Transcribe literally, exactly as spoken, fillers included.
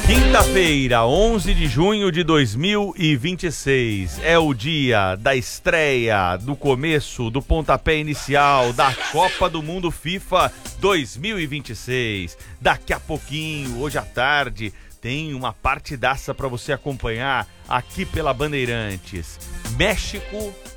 Quinta-feira, onze de junho de dois mil e vinte e seis, é o dia da estreia, do começo, do pontapé inicial da Copa do Mundo FIFA dois mil e vinte e seis. Daqui a pouquinho, hoje à tarde, tem uma partidaça para você acompanhar aqui pela Bandeirantes. México